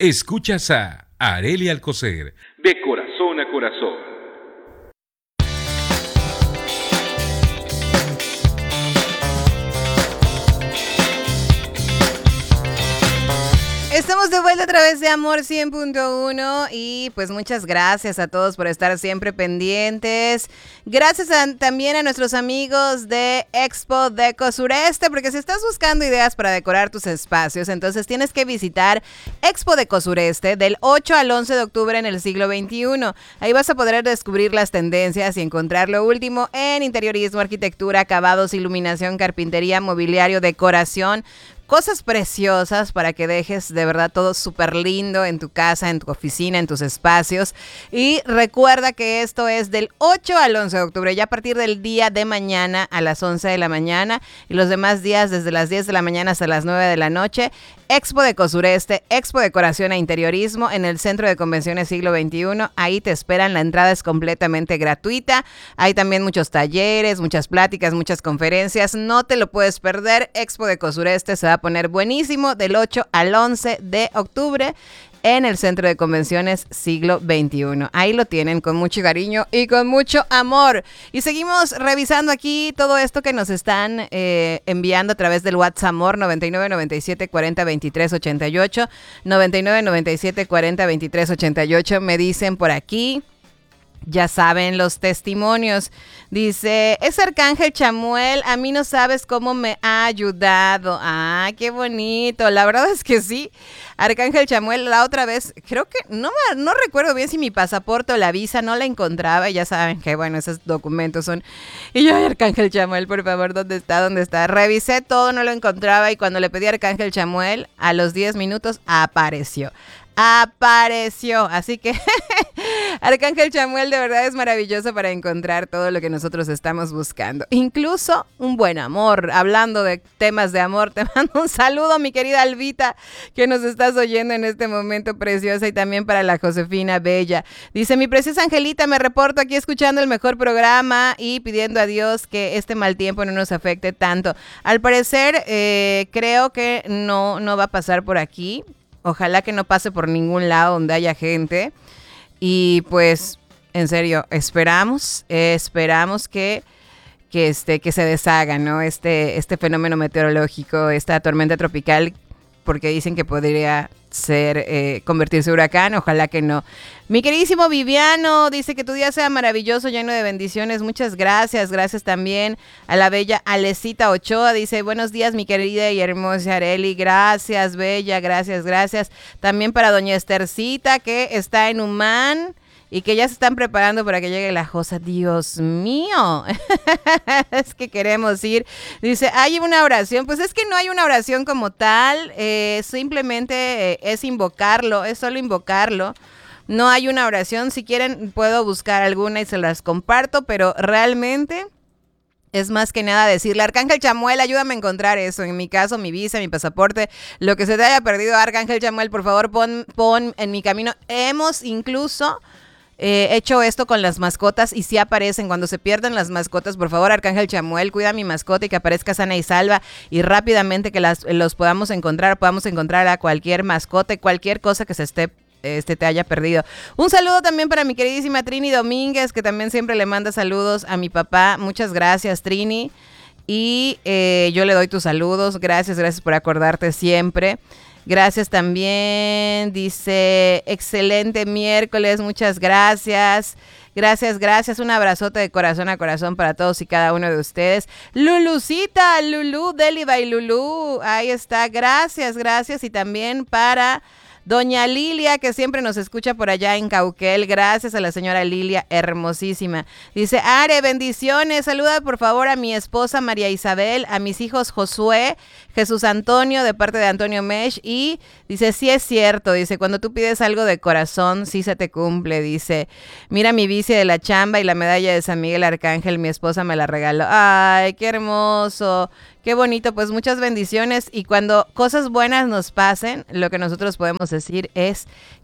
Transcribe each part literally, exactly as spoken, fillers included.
Escuchas a Arely Alcocer. De corazón a corazón. Estamos de vuelta a través de Amor cien punto uno y pues muchas gracias a todos por estar siempre pendientes. Gracias a, también a nuestros amigos de Expo Deco Sureste, porque si estás buscando ideas para decorar tus espacios, entonces tienes que visitar Expo Deco Sureste del ocho al once de octubre en el siglo veintiuno. Ahí vas a poder descubrir las tendencias y encontrar lo último en interiorismo, arquitectura, acabados, iluminación, carpintería, mobiliario, decoración. Cosas preciosas para que dejes de verdad todo súper lindo en tu casa, en tu oficina, en tus espacios. Y recuerda que esto es del ocho al once de octubre, ya a partir del día de mañana a las once de la mañana y los demás días desde las diez de la mañana hasta las nueve de la noche. Expo Deco Sureste, Expo Decoración e Interiorismo en el Centro de Convenciones Siglo veintiuno. Ahí te esperan, la entrada es completamente gratuita. Hay también muchos talleres, muchas pláticas, muchas conferencias. No te lo puedes perder. Expo Deco Sureste se va a poner buenísimo del ocho al once de octubre en el Centro de Convenciones Siglo veintiuno. Ahí lo tienen con mucho cariño y con mucho amor. Y seguimos revisando aquí todo esto que nos están eh, enviando a través del WhatsApp Amor noventa y nueve, noventa y siete, cuarenta, veintitrés, ochenta y ocho. noventa y nueve, noventa y siete, cuarenta, veintitrés, ochenta y ocho. Me dicen por aquí. Ya saben los testimonios. Dice, es Arcángel Chamuel, a mí no sabes cómo me ha ayudado. Ah, qué bonito. La verdad es que sí. Arcángel Chamuel, la otra vez, creo que, no, no recuerdo bien si mi pasaporte o la visa no la encontraba. Y ya saben que, bueno, esos documentos son... Y yo, Arcángel Chamuel, por favor, ¿dónde está? ¿Dónde está? Revisé todo, no lo encontraba. Y cuando le pedí a Arcángel Chamuel, a los diez minutos apareció. Apareció, así que Arcángel Chamuel de verdad es maravilloso para encontrar todo lo que nosotros estamos buscando, incluso un buen amor. Hablando de temas de amor, te mando un saludo, mi querida Albita, que nos estás oyendo en este momento, preciosa, y también para la Josefina Bella. Dice, mi preciosa Angelita, me reporto aquí escuchando el mejor programa y pidiendo a Dios que este mal tiempo no nos afecte tanto. Al parecer, eh, creo que no, no va a pasar por aquí. Ojalá que no pase por ningún lado donde haya gente. Y pues, en serio, esperamos, eh, esperamos que, que, este, que se deshaga, ¿no? Este, este fenómeno meteorológico, esta tormenta tropical, porque dicen que podría ser, eh, convertirse en huracán. Ojalá que no. Mi queridísimo Viviano dice que tu día sea maravilloso, lleno de bendiciones. Muchas gracias. Gracias también a la bella Alecita Ochoa. Dice, buenos días, mi querida y hermosa Arely. Gracias, bella. Gracias, gracias. También para doña Estercita, que está en Humán y que ya se están preparando para que llegue la Josa. Dios mío, es que queremos ir. Dice, ¿hay una oración? Pues es que no hay una oración como tal, eh, simplemente eh, es invocarlo, es solo invocarlo. No hay una oración. Si quieren puedo buscar alguna y se las comparto, pero realmente es más que nada decirle, Arcángel Chamuel, ayúdame a encontrar eso. En mi caso, mi visa, mi pasaporte, lo que se te haya perdido, Arcángel Chamuel, por favor, pon, pon en mi camino. Hemos incluso... Eh, hecho esto con las mascotas y si aparecen cuando se pierden las mascotas. Por favor, Arcángel Chamuel, cuida a mi mascota y que aparezca sana y salva y rápidamente que las, los podamos encontrar, podamos encontrar a cualquier mascota y cualquier cosa que se esté este te haya perdido. Un saludo también para mi queridísima Trini Domínguez, que también siempre le manda saludos a mi papá. Muchas gracias, Trini, y eh, yo le doy tus saludos. Gracias, gracias por acordarte siempre. Gracias también, dice, excelente miércoles, muchas gracias, gracias, gracias, un abrazote de corazón a corazón para todos y cada uno de ustedes. Lulucita, Lulú, Deli by Lulú, ahí está, gracias, gracias, y también para doña Lilia, que siempre nos escucha por allá en Cauquel. Gracias a la señora Lilia, hermosísima. Dice, Are, bendiciones. Saluda por favor a mi esposa María Isabel, a mis hijos Josué, Jesús Antonio, de parte de Antonio Mesh. Y dice, sí es cierto, dice, cuando tú pides algo de corazón, sí se te cumple. Dice, mira mi bici de la chamba y la medalla de San Miguel Arcángel, mi esposa me la regaló. Ay, qué hermoso. Qué bonito, pues muchas bendiciones, y cuando cosas buenas nos pasen, lo que nosotros podemos decir es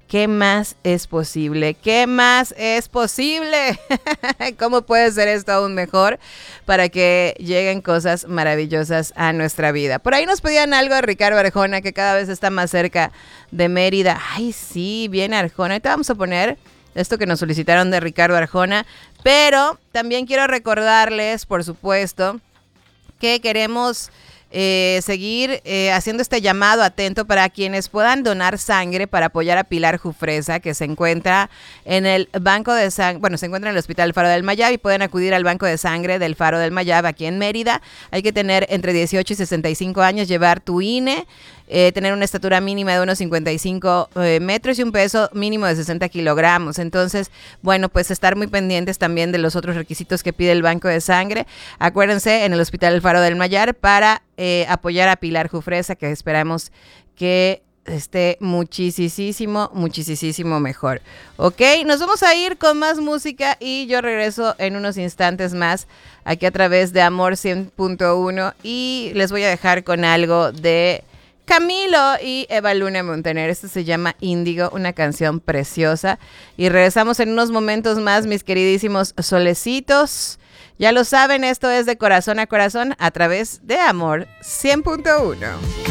¿qué más es posible? ¿Qué más es posible? ¿Cómo puede ser esto aún mejor para que lleguen cosas maravillosas a nuestra vida? Por ahí nos pedían algo de Ricardo Arjona, que cada vez está más cerca de Mérida. Ay, sí, viene Arjona. Ahorita vamos a poner esto que nos solicitaron de Ricardo Arjona. Pero también quiero recordarles, por supuesto, que queremos eh, seguir eh, haciendo este llamado atento para quienes puedan donar sangre para apoyar a Pilar Jufresa, que se encuentra en el banco de sangre, bueno, se encuentra en el Hospital Faro del Mayab, y pueden acudir al banco de sangre del Faro del Mayab aquí en Mérida. Hay que tener entre dieciocho y sesenta y cinco años, llevar tu I N E, Eh, tener una estatura mínima de unos cincuenta y cinco eh, metros y un peso mínimo de sesenta kilogramos. Entonces, bueno, pues estar muy pendientes también de los otros requisitos que pide el banco de sangre. Acuérdense, en el Hospital El Faro del Mayab, para eh, apoyar a Pilar Jufresa, que esperamos que esté muchísimo, muchísimo mejor. Ok, nos vamos a ir con más música y yo regreso en unos instantes más aquí a través de Amor cien punto uno y les voy a dejar con algo de Camilo y Eva Luna Montaner. Esto se llama Índigo, una canción preciosa. Y regresamos en unos momentos más, mis queridísimos solecitos. Ya lo saben, esto es de corazón a corazón a través de Amor cien punto uno.